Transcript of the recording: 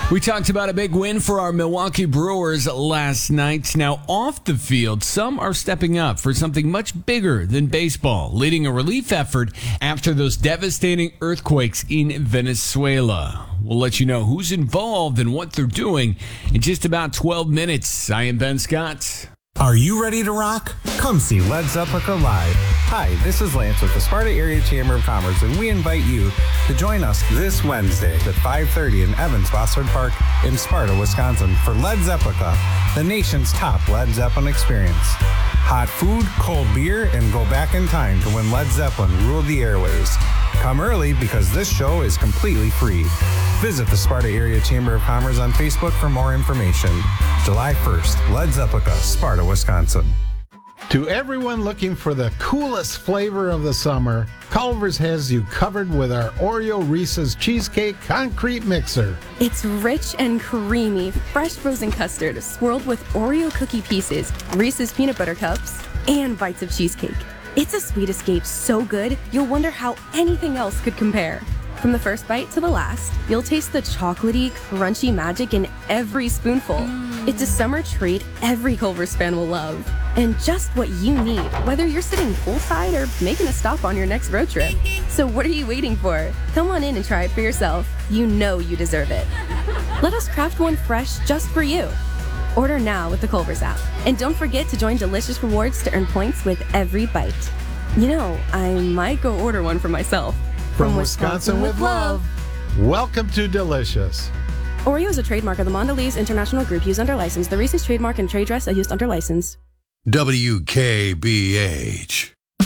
We talked about a big win for our Milwaukee Brewers last night. Now, off the field, some are stepping up for something much bigger than baseball, leading a relief effort after those devastating earthquakes in Venezuela. We'll let you know who's involved and what they're doing in just about 12 minutes. I am Ben Scott. Are you ready to rock? Come see Led Zeppelin live. Hi, this is Lance with the Sparta Area Chamber of Commerce, and we invite you to join us this Wednesday at 5:30 in Evans Bossard Park in Sparta, Wisconsin for Led Zeppelin, the nation's top Led Zeppelin experience. Hot food, cold beer, and go back in time to when Led Zeppelin ruled the airwaves. Come early because this show is completely free. Visit the Sparta Area Chamber of Commerce on Facebook for more information. July 1st, Led Zeppelin, Sparta, Wisconsin. To everyone looking for the coolest flavor of the summer, Culver's has you covered with our Oreo Reese's Cheesecake Concrete Mixer. It's rich and creamy, fresh frozen custard swirled with Oreo cookie pieces, Reese's peanut butter cups, and bites of cheesecake. It's a sweet escape so good, you'll wonder how anything else could compare. From the first bite to the last, you'll taste the chocolatey, crunchy magic in every spoonful. It's a summer treat every Culver's fan will love. And just what you need, whether you're sitting poolside or making a stop on your next road trip. So what are you waiting for? Come on in and try it for yourself. You know you deserve it. Let us craft one fresh just for you. Order now with the Culver's app. And don't forget to join Delicious Rewards to earn points with every bite. You know, I might go order one for myself. From Wisconsin with love. Welcome to Delicious. Oreo is a trademark of the Mondelez International Group used under license. The Reese's trademark and trade dress are used under license. WKBH.